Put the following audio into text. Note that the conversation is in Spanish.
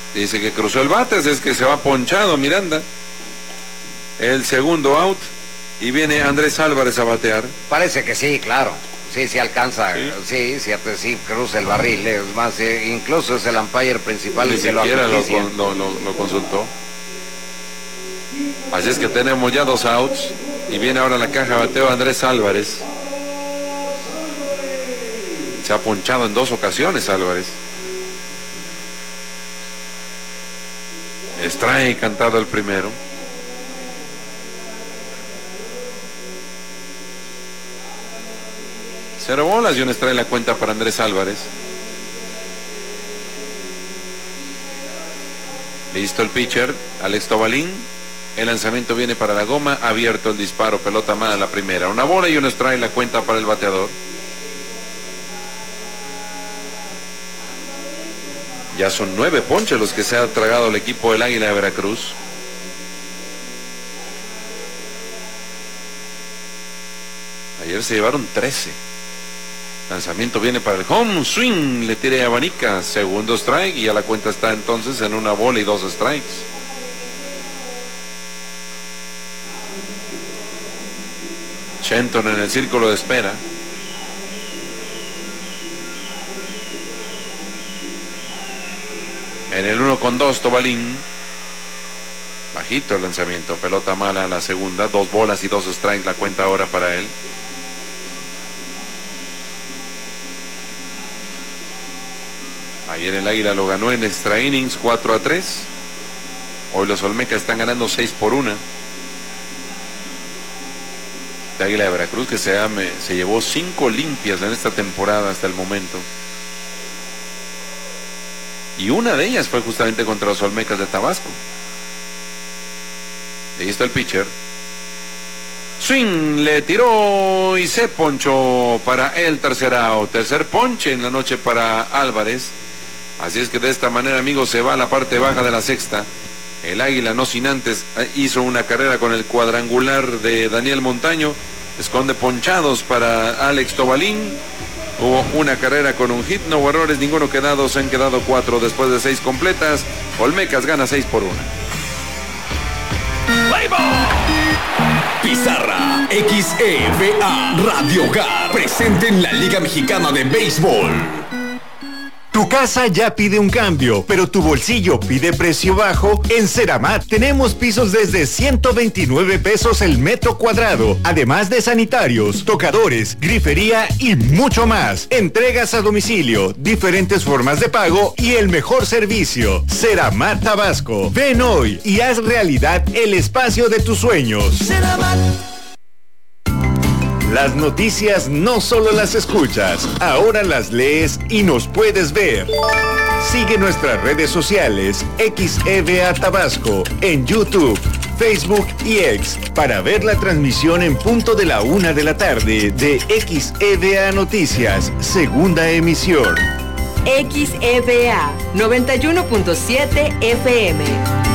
Dice que cruzó el bate, es que se va ponchado Miranda. El segundo out. Y viene Andrés Álvarez a batear. Parece que sí, claro. Sí alcanza. Sí, sí cruza el barril. Es más, incluso es el umpire principal. Ni el que siquiera lo lo consultó. Así es que tenemos ya 2 outs. Y viene ahora la caja de bateo Andrés Álvarez. Se ha ponchado en 2 ocasiones Álvarez. Strike cantado el primero. Cero bolas y un strike la cuenta para Andrés Álvarez. Listo el pitcher, Alex Tobalín. El lanzamiento viene para la goma, abierto el disparo, pelota mala la primera. Una bola y un strike la cuenta para el bateador. Ya son 9 ponches los que se ha tragado el equipo del Águila de Veracruz. Ayer se llevaron 13. Lanzamiento viene para el home, swing, le tira y abanica, segundo strike y ya la cuenta está entonces en 1 bola y 2 strikes. Shenton en el círculo de espera. En el 1-2 Tobalín. Bajito el lanzamiento, pelota mala a la segunda, 2 bolas y 2 strikes la cuenta ahora para él. Ayer el Águila lo ganó en extra innings 4-3. Hoy los Olmecas están ganando 6-1. El Águila de Veracruz que se llevó 5 limpias en esta temporada hasta el momento. Y una de ellas fue justamente contra los Olmecas de Tabasco. Ahí está el pitcher. Swing, le tiró y se ponchó para el tercer out. Tercer ponche en la noche para Álvarez. Así es que de esta manera, amigos, se va a la parte baja de la sexta. El Águila, no sin antes, hizo una carrera con el cuadrangular de Daniel Montaño. Esconde ponchados para Alex Tobalín. Hubo una carrera con un hit, no hubo errores, ninguno quedado. Se han quedado 4 después de 6 completas. Olmecas gana 6-1. Pizarra XEVA Radio Hogar presente en la Liga Mexicana de Béisbol. Tu casa ya pide un cambio, pero tu bolsillo pide precio bajo. En Ceramat tenemos pisos desde 129 pesos el metro cuadrado, además de sanitarios, tocadores, grifería y mucho más. Entregas a domicilio, diferentes formas de pago y el mejor servicio. Ceramat Tabasco. Ven hoy y haz realidad el espacio de tus sueños. Ceramat. Las noticias no solo las escuchas, ahora las lees y nos puedes ver. Sigue nuestras redes sociales XEVA Tabasco en YouTube, Facebook y X para ver la transmisión en punto de la 1 de la tarde de XEVA Noticias, segunda emisión. XEVA 91.7 FM.